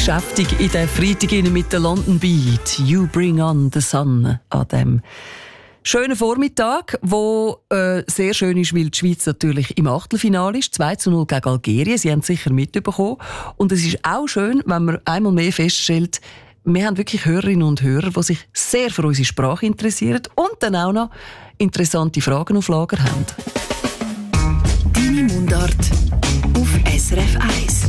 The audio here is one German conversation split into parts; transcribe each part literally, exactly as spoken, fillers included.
geschäftig in den Freitag mit der London Beat. You bring on the sun an dem schönen Vormittag, wo äh, sehr schön ist, weil die Schweiz natürlich im Achtelfinale ist. zwei zu null gegen Algerien. Sie haben es sicher mitbekommen. Und es ist auch schön, wenn man einmal mehr feststellt, wir haben wirklich Hörerinnen und Hörer, die sich sehr für unsere Sprache interessieren und dann auch noch interessante Fragen auf Lager haben. Deine Mundart auf S R F eins.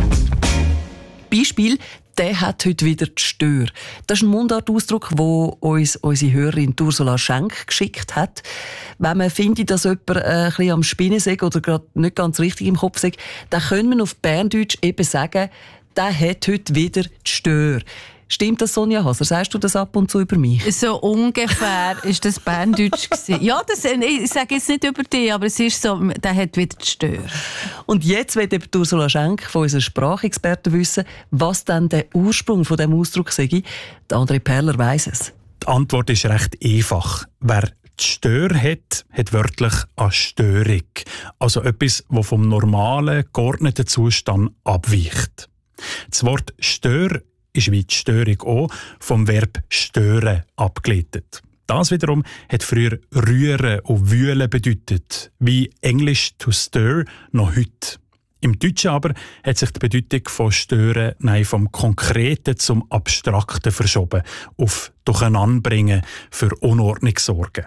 Beispiel, der hat heute wieder die Stör. Das ist ein Mundartausdruck, den uns unsere Hörerin Ursula Schenk geschickt hat. Wenn man findet, dass jemand äh, ein bisschen am Spinnen ist oder gerade nicht ganz richtig im Kopf ist, dann können wir auf Berndeutsch eben sagen, der hat heute wieder die Stör. Stimmt das, Sonja Haser? Sagst du das ab und zu über mich? So ungefähr ist das Berndeutsch gewesen. Ja, das, ich sage jetzt nicht über dich, aber es ist so, der hat wieder die Stör. Und jetzt will eben Ursula Schenk von unseren Sprachexperten wissen, was denn der Ursprung von diesem Ausdruck sei. Der André Perler weiss es. Die Antwort ist recht einfach. Wer die Stör hat, hat wörtlich eine Störung. Also etwas, das vom normalen, geordneten Zustand abweicht. Das Wort Stör ist wie die Störung auch vom Verb stören abgeleitet. Das wiederum hat früher rühren und wühlen bedeutet, wie Englisch to stir noch heute. Im Deutschen aber hat sich die Bedeutung von stören nein, vom Konkreten zum Abstrakten verschoben, auf Durcheinanderbringen für Unordnung sorgen.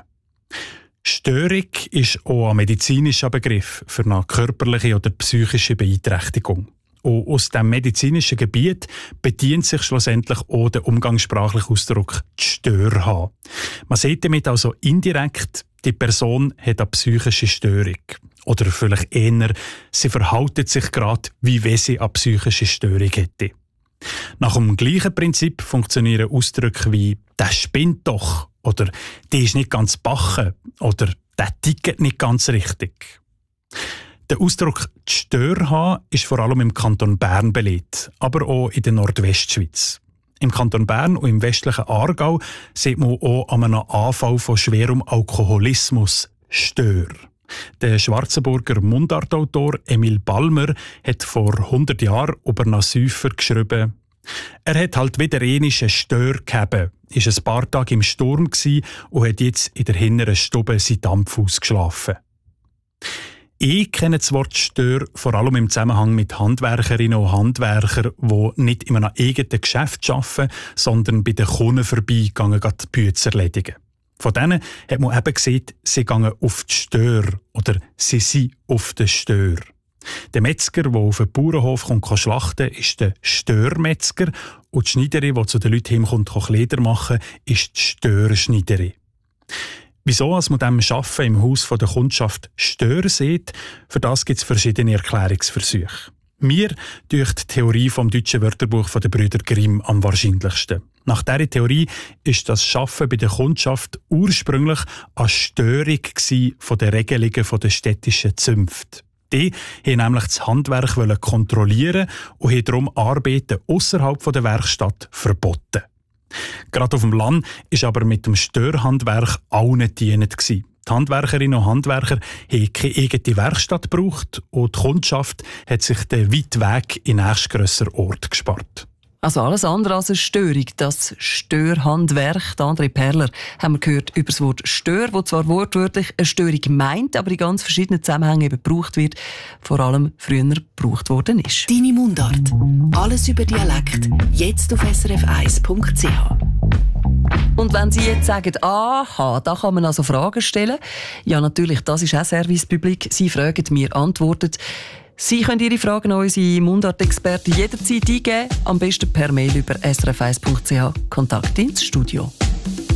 Störung ist auch ein medizinischer Begriff für eine körperliche oder psychische Beeinträchtigung. Und aus diesem medizinischen Gebiet bedient sich schlussendlich auch der umgangssprachliche Ausdruck «die Stör haben». Man sieht damit also indirekt, die Person hat eine psychische Störung. Oder vielleicht eher, sie verhält sich gerade, wie wenn sie eine psychische Störung hätte. Nach dem gleichen Prinzip funktionieren Ausdrücke wie «der spinnt doch» oder «die ist nicht ganz bachen» oder «der tickt nicht ganz richtig». Der Ausdruck «die Stör haben» ist vor allem im Kanton Bern belegt, aber auch in der Nordwestschweiz. Im Kanton Bern und im westlichen Aargau sieht man auch an einem Anfall von schwerem Alkoholismus Stör. Der Schwarzenburger Mundartautor Emil Balmer hat vor hundert Jahren über einen Säufer geschrieben: «Er hat halt wieder einmal eine Stör gehabt, ist ein paar Tage im Sturm gsi und hat jetzt in der hinteren Stube seinen Dampf ausgeschlafen.» Ich kenne das Wort Stör vor allem im Zusammenhang mit Handwerkerinnen und Handwerkern, die nicht in einem eigenen Geschäft arbeiten, sondern bei den Kunden vorbeigehen, die Bütze erledigen. Von denen hat man eben gesehen, sie gehen auf die Stör oder sie sind auf den Stör. Der Metzger, der auf den Bauernhof kommt, schlachten kann, ist der Störmetzger und die Schneiderin, die zu den Leuten hinkommt, Kleider machen, ist die Störschneiderin. Wieso als man dem Arbeiten im Haus der Kundschaft Stör sieht, für das gibt es verschiedene Erklärungsversuche. Mir dünkt die Theorie vom deutschen Wörterbuch der Brüder Grimm am wahrscheinlichsten. Nach dieser Theorie ist das Arbeiten bei der Kundschaft ursprünglich eine Störung von den Regelungen der städtischen Zünfte. Die wollten nämlich das Handwerk kontrollieren und haben darum Arbeiten ausserhalb der Werkstatt verboten. Gerade auf dem Land war aber mit dem Störhandwerk allen dienend. Die Handwerkerinnen und Handwerker haben keine eigene Werkstatt gebraucht und die Kundschaft hat sich den weiten Weg in den nächstgrösseren Ort gespart. Also alles andere als eine Störung, das Störhandwerk. André Perler haben wir gehört über das Wort Stör, das zwar wortwörtlich eine Störung meint, aber in ganz verschiedenen Zusammenhängen eben gebraucht wird, vor allem früher gebraucht worden ist. Deine Mundart. Alles über Dialekt. Jetzt auf s r f eins punkt c h. Und wenn Sie jetzt sagen, aha, da kann man also Fragen stellen, ja natürlich, das ist auch Service Public. Sie fragen, wir antworten. Sie können Ihre Fragen an unsere Mundart-Experten jederzeit eingeben, am besten per Mail über s r f eins punkt c h. Kontakt ins Studio.